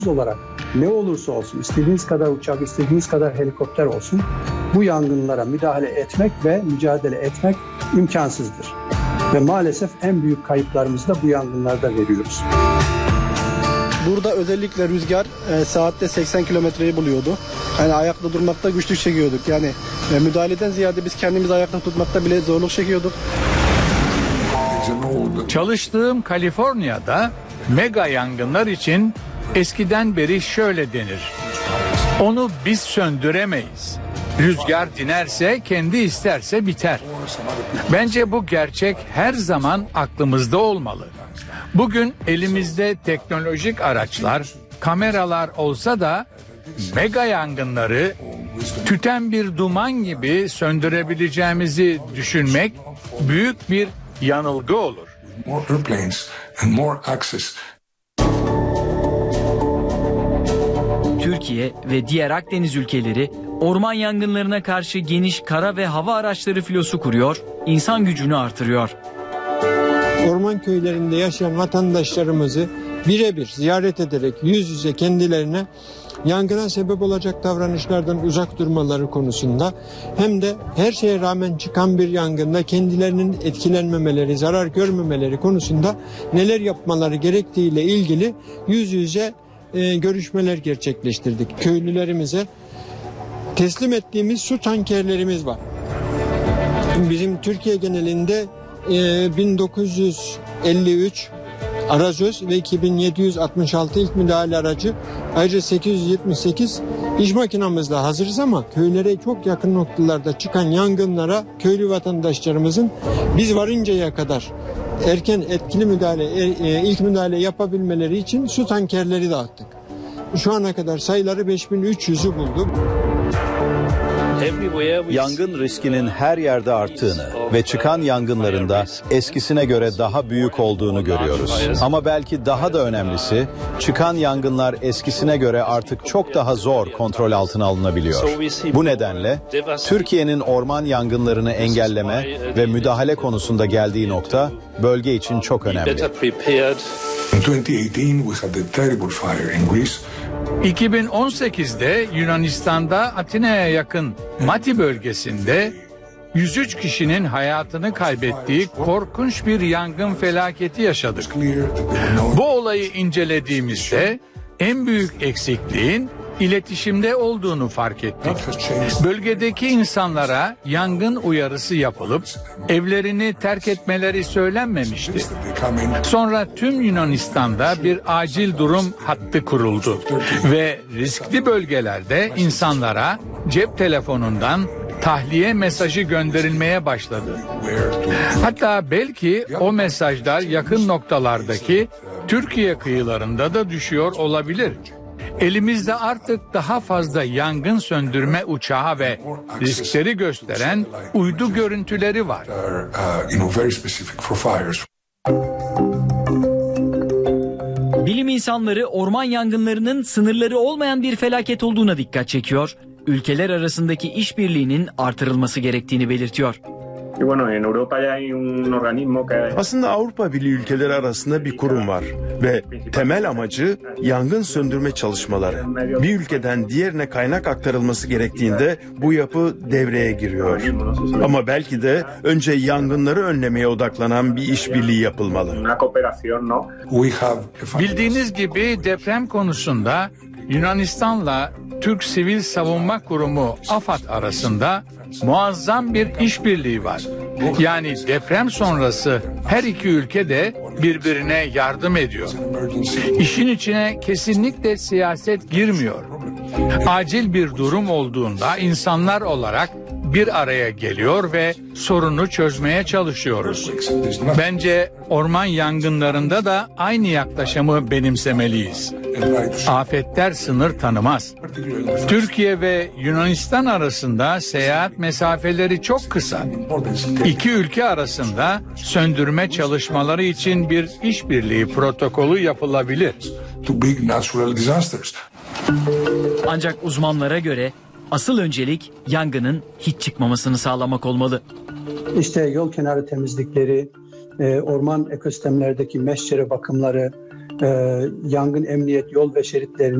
olarak ne olursa olsun, istediğiniz kadar uçak, istediğiniz kadar helikopter olsun, bu yangınlara müdahale etmek ve mücadele etmek imkansızdır. Ve maalesef en büyük kayıplarımızı da bu yangınlarda veriyoruz. Burada özellikle rüzgar saatte 80 kilometreyi buluyordu. Yani ayakta durmakta güçlük çekiyorduk. Yani müdahaleden ziyade biz kendimizi ayakta tutmakta bile zorluk çekiyorduk. Çalıştığım Kaliforniya'da mega yangınlar için eskiden beri şöyle denir: onu biz söndüremeyiz. Rüzgar dinerse kendi isterse biter. Bence bu gerçek her zaman aklımızda olmalı. Bugün elimizde teknolojik araçlar, kameralar olsa da mega yangınları tüten bir duman gibi söndürebileceğimizi düşünmek büyük bir yanılgı olur. Türkiye ve diğer Akdeniz ülkeleri orman yangınlarına karşı geniş kara ve hava araçları filosu kuruyor, insan gücünü artırıyor. Orman köylerinde yaşayan vatandaşlarımızı birebir ziyaret ederek yüz yüze kendilerine yangına sebep olacak davranışlardan uzak durmaları konusunda, hem de her şeye rağmen çıkan bir yangında kendilerinin etkilenmemeleri, zarar görmemeleri konusunda neler yapmaları gerektiğiyle ilgili yüz yüze görüşmeler gerçekleştirdik. Köylülerimize teslim ettiğimiz su tankerlerimiz var. Bizim Türkiye genelinde 1953 arazöz ve 2766 ilk müdahale aracı, ayrıca 878 iş makinamızla hazırız, ama köylere çok yakın noktalarda çıkan yangınlara köylü vatandaşlarımızın biz varıncaya kadar erken etkili müdahale, ilk müdahale yapabilmeleri için su tankerleri dağıttık. Şu ana kadar sayıları 5300'ü buldu. Yangın riskinin her yerde arttığını ve çıkan yangınlarında eskisine göre daha büyük olduğunu görüyoruz. Ama belki daha da önemlisi, çıkan yangınlar eskisine göre artık çok daha zor kontrol altına alınabiliyor. Bu nedenle Türkiye'nin orman yangınlarını engelleme ve müdahale konusunda geldiği nokta bölge için çok önemli. 2018'de Yunanistan'da Atina'ya yakın Mati bölgesinde 103 kişinin hayatını kaybettiği korkunç bir yangın felaketi yaşadık. Bu olayı incelediğimizde en büyük eksikliğin iletişimde olduğunu fark ettik. Bölgedeki insanlara yangın uyarısı yapılıp evlerini terk etmeleri söylenmemişti. Sonra tüm Yunanistan'da bir acil durum hattı kuruldu ve riskli bölgelerde insanlara cep telefonundan tahliye mesajı gönderilmeye başladı. Hatta belki o mesajlar yakın noktalardaki Türkiye kıyılarında da düşüyor olabilir. Elimizde artık daha fazla yangın söndürme uçağı ve riskleri gösteren uydu görüntüleri var. Bilim insanları orman yangınlarının sınırları olmayan bir felaket olduğuna dikkat çekiyor, ülkeler arasındaki işbirliğinin artırılması gerektiğini belirtiyor. Aslında Avrupa Birliği ülkeleri arasında bir kurum var ve temel amacı yangın söndürme çalışmaları. Bir ülkeden diğerine kaynak aktarılması gerektiğinde bu yapı devreye giriyor. Ama belki de önce yangınları önlemeye odaklanan bir işbirliği yapılmalı. Bildiğiniz gibi deprem konusunda Yunanistan'la Türk Sivil Savunma Kurumu AFAD arasında muazzam bir işbirliği var. Yani deprem sonrası her iki ülke de birbirine yardım ediyor. İşin içine kesinlikle siyaset girmiyor. Acil bir durum olduğunda insanlar olarak bir araya geliyor ve sorunu çözmeye çalışıyoruz. Bence orman yangınlarında da aynı yaklaşımı benimsemeliyiz. Afetler sınır tanımaz. Türkiye ve Yunanistan arasında seyahat mesafeleri çok kısa. İki ülke arasında söndürme çalışmaları için bir işbirliği protokolü yapılabilir. Ancak uzmanlara göre asıl öncelik yangının hiç çıkmamasını sağlamak olmalı. İşte yol kenarı temizlikleri, orman ekosistemlerdeki meşçere bakımları, yangın emniyet yol ve şeritlerini